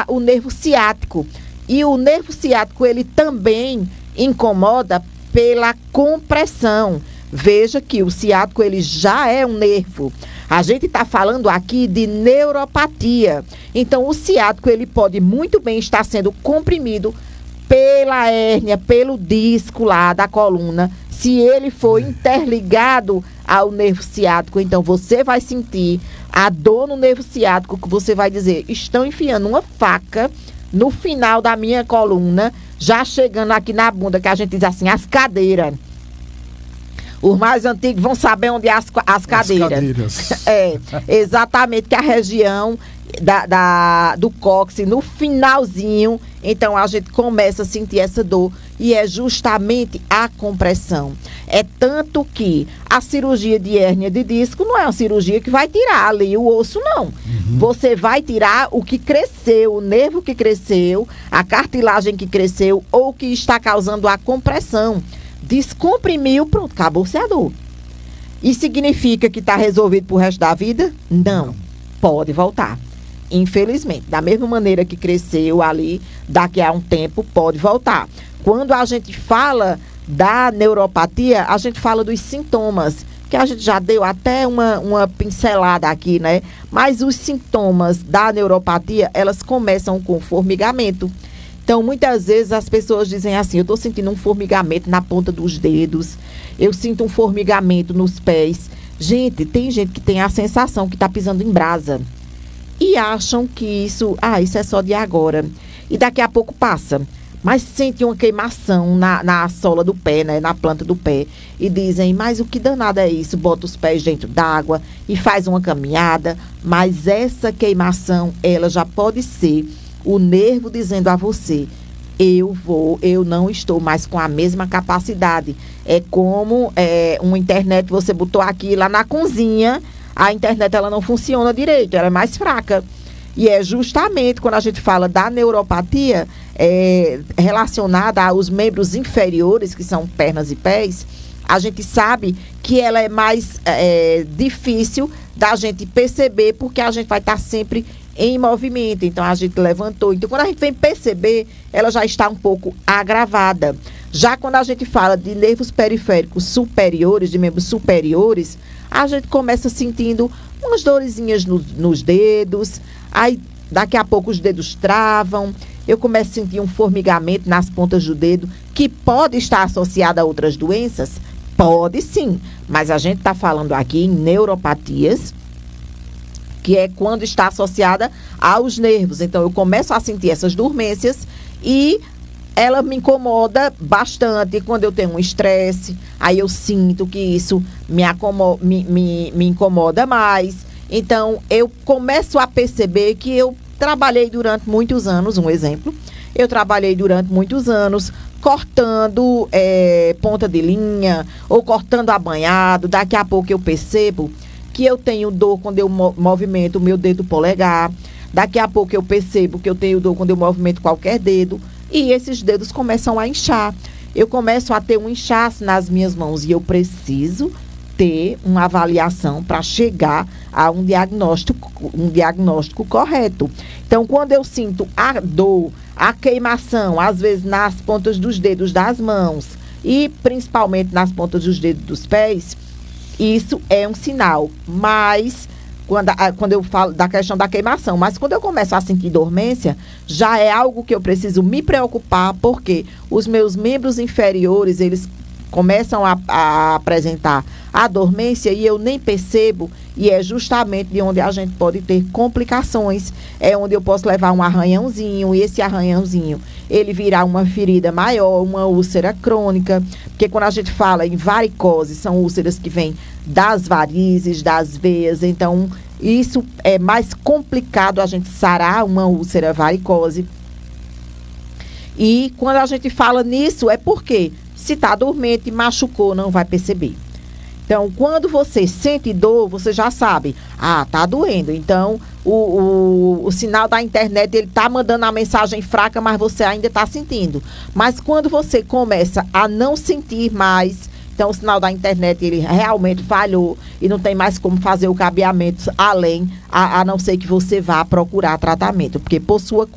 o nervo ciático. E o nervo ciático, ele também incomoda pela compressão. Veja que o ciático, ele já é um nervo. A gente está falando aqui de neuropatia. Então, o ciático, ele pode muito bem estar sendo comprimido pela hérnia, pelo disco lá da coluna. Se ele for interligado ao nervo ciático, então você vai sentir a dor no nervo ciático, que você vai dizer, estão enfiando uma faca no final da minha coluna, já chegando aqui na bunda, que a gente diz assim, as cadeiras. Os mais antigos vão saber onde é as cadeiras. É, exatamente, que é a região do cóccix, no finalzinho, então a gente começa a sentir essa dor e é justamente a compressão. É tanto que a cirurgia de hérnia de disco não é uma cirurgia que vai tirar ali o osso, não. Você vai tirar o que cresceu, o nervo que cresceu, a cartilagem que cresceu ou que está causando a compressão. Descomprimiu, pronto, acabou-se a dor. Isso significa que está resolvido pro resto da vida? Não. Pode voltar. Infelizmente, da mesma maneira que cresceu ali, daqui a um tempo pode voltar. Quando a gente fala da neuropatia, a gente fala dos sintomas, que a gente já deu até uma pincelada aqui, né? Mas os sintomas da neuropatia, elas começam com formigamento. Então, muitas vezes as pessoas dizem assim, eu estou sentindo um formigamento na ponta dos dedos, eu sinto um formigamento nos pés. Gente, tem gente que tem a sensação que está pisando em brasa. E acham que isso é só de agora. E daqui a pouco passa. Mas sente uma queimação na sola do pé, né? Na planta do pé. E dizem, mas o que danado é isso? Bota os pés dentro d'água e faz uma caminhada. Mas essa queimação, ela já pode ser o nervo dizendo a você, eu não estou mais com a mesma capacidade. É como uma internet, você botou aqui lá na cozinha, a internet ela não funciona direito, ela é mais fraca. E é justamente quando a gente fala da neuropatia relacionada aos membros inferiores, que são pernas e pés, a gente sabe que ela é mais difícil da gente perceber, porque a gente vai estar sempre em movimento. Então, a gente levantou. Então, quando a gente vem perceber, ela já está um pouco agravada. Já quando a gente fala de nervos periféricos superiores, de membros superiores, a gente começa sentindo umas dorzinhas nos dedos, aí daqui a pouco os dedos travam, eu começo a sentir um formigamento nas pontas do dedo, que pode estar associado a outras doenças? Pode sim, mas a gente está falando aqui em neuropatias, que é quando está associada aos nervos. Então, eu começo a sentir essas dormências e ela me incomoda bastante quando eu tenho um estresse. Aí eu sinto que isso me incomoda mais. Então, eu começo a perceber que eu trabalhei durante muitos anos, um exemplo. Eu trabalhei durante muitos anos cortando ponta de linha ou cortando abanhado. Daqui a pouco eu percebo que eu tenho dor quando eu movimento o meu dedo polegar. Daqui a pouco eu percebo que eu tenho dor quando eu movimento qualquer dedo. E esses dedos começam a inchar. Eu começo a ter um inchaço nas minhas mãos e eu preciso ter uma avaliação para chegar a um diagnóstico correto. Então, quando eu sinto a dor, a queimação, às vezes nas pontas dos dedos das mãos e principalmente nas pontas dos dedos dos pés, isso é um sinal. Mas quando eu falo da questão da queimação, mas quando eu começo a sentir dormência, já é algo que eu preciso me preocupar, porque os meus membros inferiores, eles começam a apresentar a dormência e eu nem percebo, e é justamente de onde a gente pode ter complicações, é onde eu posso levar um arranhãozinho, e esse arranhãozinho, ele virar uma ferida maior, uma úlcera crônica, porque quando a gente fala em varicose, são úlceras que vêm das varizes, das veias, então isso é mais complicado a gente sarar uma úlcera varicose. E quando a gente fala nisso, é porque se está dormente, machucou, não vai perceber. Então, quando você sente dor, você já sabe, tá doendo. Então, o sinal da internet, ele tá mandando a mensagem fraca, mas você ainda está sentindo. Mas quando você começa a não sentir mais, então o sinal da internet, ele realmente falhou e não tem mais como fazer o cabeamento além, a não ser que você vá procurar tratamento. Porque por sua